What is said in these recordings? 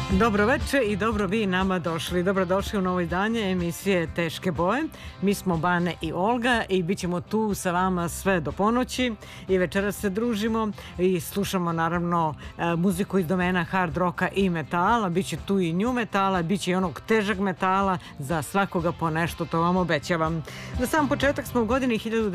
Dobro veče i dobro vi nama došli. Dobrodošli u novo izdanje emisije Teške boje. Mi smo Bane i Olga i bit ćemo tu sa vama sve do ponoći i večeras se družimo i slušamo naravno muziku iz domena hard roka i metala. Biće tu i new metala, biće i onog težak metala, za svakoga po nešto, to vam obećavam. Za sam početak smo u godini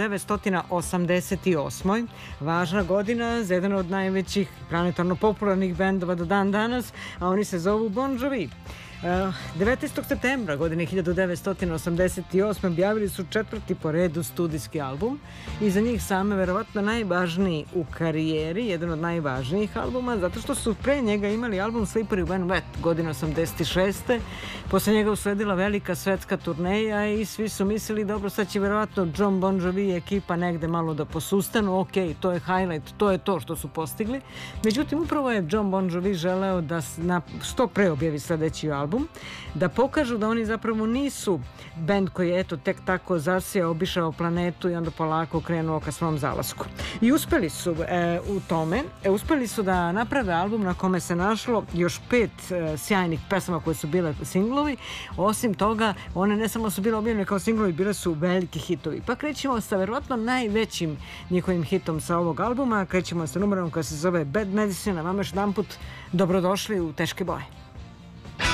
1988. Važna godina za jedan od najvećih planetarno popularnih bendova do dan danas, a oni se zovu Bon Jovi. 19. septembra godine 1988. objavili su četvrti po redu studijski album i za njih same verovatno najvažniji u karijeri, jedan od najvažnijih albuma, zato što su pre njega imali album Slippery When Wet godine 86. Posle njega usledila velika svetska turneja i svi su mislili dobro, sad će verovatno John Bon Jovi i ekipa negde malo da posustanu, ok, to je highlight, to je to što su postigli. Međutim, upravo je John Bon Jovi želeo da što pre objavi sledeći album, da pokažu da oni zapravo nisu bend koji je eto tek tako zasijao, obišao planetu i onda polako krenuo ka svom zalasku. I uspeli su u tome, uspeli su da naprave album na kome se našlo još 5 sjajnih pesama koje su bile singlovi. Osim toga, one ne samo su bile objavljene kao singlovi, bile su veliki hitovi. Pa krećemo sa verovatno najvećim njihovim hitom sa ovog albuma, krećemo sa numerom koja se zove Bad Medicine, a vama još jedan put dobrodošli u Teške boje.